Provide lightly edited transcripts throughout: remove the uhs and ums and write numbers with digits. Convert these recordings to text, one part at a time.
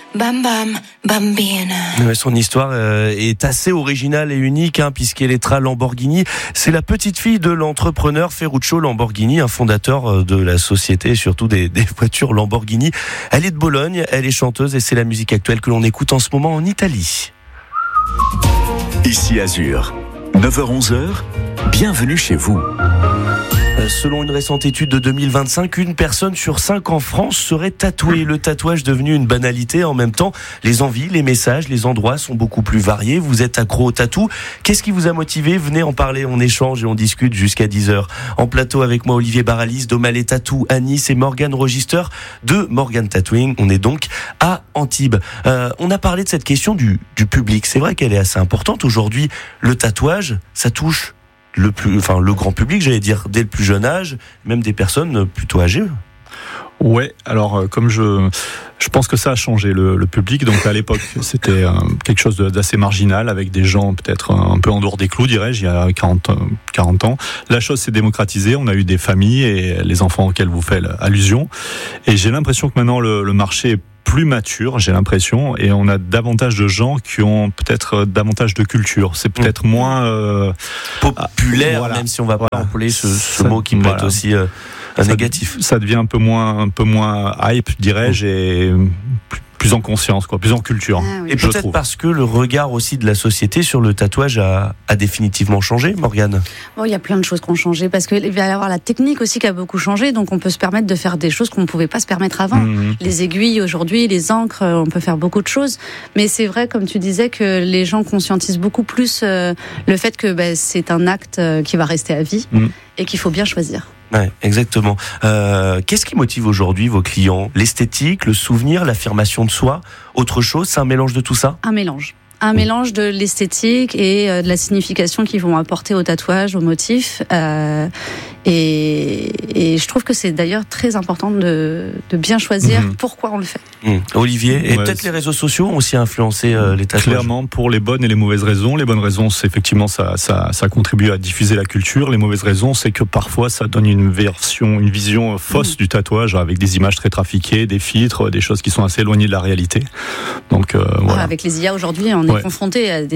Bam Bam Bambina. Ouais, son histoire est assez originale et unique, puisqu'Elettra Lamborghini, c'est la petite fille de l'entrepreneur Ferruccio Lamborghini, un fondateur de la société et surtout des voitures Lamborghini. Elle est de Bologne, elle est chanteuse et c'est la musique actuelle que l'on écoute en ce moment en Italie. Ici Azur, 9h-11h, bienvenue chez vous. Selon une récente étude de 2025, une personne sur 5 en France serait tatouée. Le tatouage devenu une banalité. En même temps, les envies, les messages, les endroits sont beaucoup plus variés. Vous êtes accro au tatou. Qu'est-ce qui vous a motivé ? Venez en parler, on échange et on discute jusqu'à 10h. En plateau avec moi, Olivier Baralis d'Omalet Tattoo à Nice et Morgane Register de Morgane Tattooing. On est donc à Antibes. On a parlé de cette question du public. C'est vrai qu'elle est assez importante. Aujourd'hui, le tatouage, ça touche le grand public, j'allais dire, dès le plus jeune âge, même des personnes plutôt âgées. Ouais, alors comme je pense que ça a changé le public. Donc à l'époque, c'était quelque chose d'assez marginal, avec des gens peut-être un peu en dehors des clous, dirais-je, il y a 40 ans. La chose s'est démocratisée, on a eu des familles et les enfants auxquels vous faites allusion. Et j'ai l'impression que maintenant le marché est plus mature, j'ai l'impression, et on a davantage de gens qui ont peut-être davantage de culture. C'est peut-être moins populaire, même si on va pas employer ce mot qui peut être aussi négatif. Ça devient un peu moins hype, dirais-je, et plus en conscience, plus en culture. Ah oui. Et peut-être parce que le regard aussi de la société sur le tatouage a définitivement changé, Morgane. Bon, il y a plein de choses qui ont changé, parce qu'il va y avoir la technique aussi qui a beaucoup changé, donc on peut se permettre de faire des choses qu'on ne pouvait pas se permettre avant. Les aiguilles aujourd'hui, les encres, on peut faire beaucoup de choses, mais c'est vrai, comme tu disais, que les gens conscientisent beaucoup plus le fait que c'est un acte qui va rester à vie et qu'il faut bien choisir. Ouais, exactement. Qu'est-ce qui motive aujourd'hui vos clients ? L'esthétique, le souvenir, l'affirmation de soi, autre chose ? C'est un mélange de tout ça ? Un mélange de l'esthétique et de la signification qu'ils vont apporter au tatouage, au motif. Et je trouve que c'est d'ailleurs très important de bien choisir pourquoi on le fait. Olivier, et peut-être les réseaux sociaux ont aussi influencé les tatouages. Clairement, pour les bonnes et les mauvaises raisons. Les bonnes raisons, c'est effectivement ça contribue à diffuser la culture. Les mauvaises raisons, c'est que parfois ça donne une vision fausse du tatouage, avec des images très trafiquées, des filtres, des choses qui sont assez éloignées de la réalité. Donc voilà. Avec les IA aujourd'hui, on est confronté à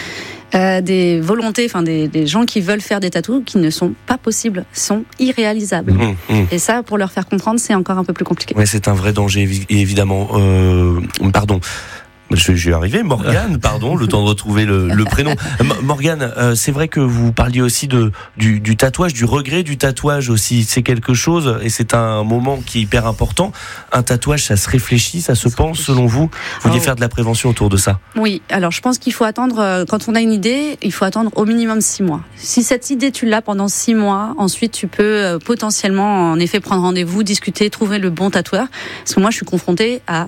des volontés, des gens qui veulent faire des tatous qui ne sont pas possibles, sont irréalisables. Et ça, pour leur faire comprendre, c'est encore un peu plus compliqué. Ouais, c'est un vrai danger, évidemment. Pardon. Je vais y arriver. Morgane, pardon, le temps de retrouver le prénom. Morgane, c'est vrai que vous parliez aussi du tatouage, du regret du tatouage aussi. C'est quelque chose, et c'est un moment qui est hyper important. Un tatouage, ça se réfléchit, ça se pense, selon vous. Vous vouliez faire de la prévention autour de ça ? Oui, alors je pense qu'il faut attendre, quand on a une idée, il faut attendre au minimum 6 mois. Si cette idée, tu l'as pendant 6 mois, ensuite tu peux potentiellement, en effet, prendre rendez-vous, discuter, trouver le bon tatoueur. Parce que moi, je suis confrontée à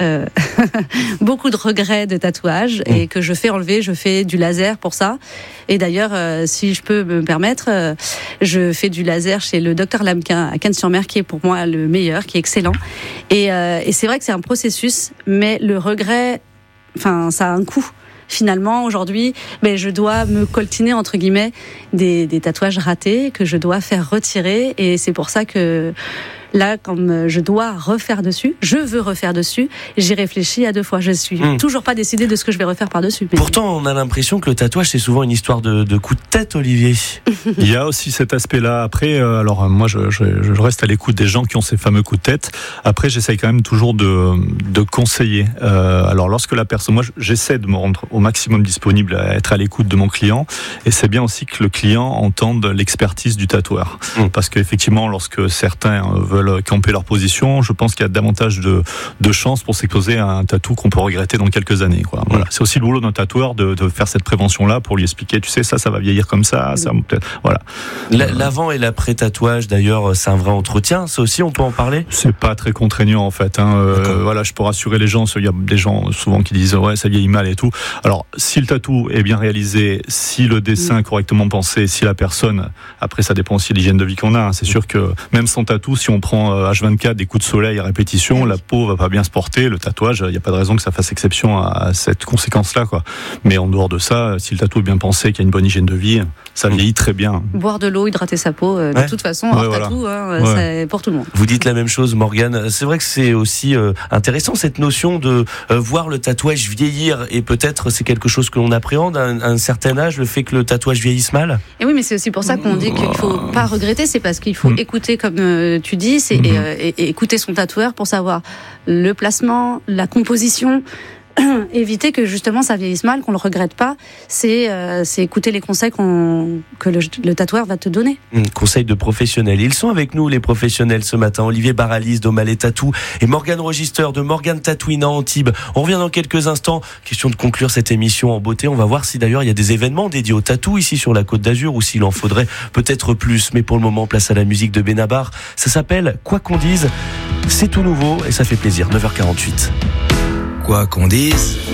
beaucoup de regrets de tatouage et que je fais enlever, je fais du laser pour ça. Et d'ailleurs, si je peux me permettre, je fais du laser chez le Dr Lamquin à Cannes-sur-Mer, qui est pour moi le meilleur, qui est excellent. Et c'est vrai que c'est un processus, mais le regret, ça a un coût. Finalement, aujourd'hui, je dois me coltiner, entre guillemets, des tatouages ratés que je dois faire retirer. Et c'est pour ça que là, comme je veux refaire dessus, j'y réfléchis à 2 fois. Je suis toujours pas décidée de ce que je vais refaire par-dessus. Mais... Pourtant, on a l'impression que le tatouage, c'est souvent une histoire de coup de tête, Olivier. Il y a aussi cet aspect-là. Après, alors moi, je reste à l'écoute des gens qui ont ces fameux coups de tête. Après, j'essaye quand même toujours de conseiller. Alors, lorsque la personne... Moi, j'essaie de me rendre au maximum disponible, à être à l'écoute de mon client. Et c'est bien aussi que le client entende l'expertise du tatoueur. Parce qu'effectivement, lorsque certains veulent camper leur position, je pense qu'il y a davantage de chances pour s'exposer à un tatou qu'on peut regretter dans quelques années. Voilà. C'est aussi le boulot d'un tatoueur de faire cette prévention-là pour lui expliquer, tu sais, ça va vieillir comme ça peut-être, voilà. L'avant et l'après-tatouage, d'ailleurs, c'est un vrai entretien. Ça aussi, on peut en parler ? C'est pas très contraignant, en fait. Voilà, je peux rassurer les gens. Il y a des gens souvent qui disent ça vieillit mal et tout. Alors, si le tatou est bien réalisé, si le dessin est correctement pensé, si la personne, après ça dépend aussi de l'hygiène de vie qu'on a. C'est sûr que même sans tatou, si on prend H24 des coups de soleil à répétition, la peau va pas bien se porter. Le tatouage, il n'y a pas de raison que ça fasse exception à cette conséquence-là, Mais en dehors de ça, si le tatou est bien pensé, qu'il y a une bonne hygiène de vie, Ça vieillit très bien. Boire de l'eau, hydrater sa peau, de toute façon, hors tatou, c'est pour tout le monde. Vous dites la même chose, Morgane. C'est vrai que c'est aussi intéressant cette notion de voir le tatouage vieillir, et peut-être c'est quelque chose que l'on appréhende à un certain âge, le fait que le tatouage vieillisse mal. Et oui, mais c'est aussi pour ça qu'on dit qu'il faut pas regretter, c'est parce qu'il faut écouter, comme tu dis, et écouter son tatoueur pour savoir le placement, la composition. Éviter que justement ça vieillisse mal, qu'on le regrette pas, c'est écouter les conseils que le tatoueur va te donner. Conseils de professionnels. Ils sont avec nous, les professionnels, ce matin. Olivier Baralis d'O'Malley Tattoo et Morgane Register de Morgane Tatouine à Antibes. On revient dans quelques instants. Question de conclure cette émission en beauté. On va voir si d'ailleurs il y a des événements dédiés au tatou ici sur la Côte d'Azur, ou s'il en faudrait peut-être plus. Mais pour le moment, place à la musique de Benabar. Ça s'appelle Quoi qu'on dise. C'est tout nouveau et ça fait plaisir. 9h48. Quoi qu'on dise.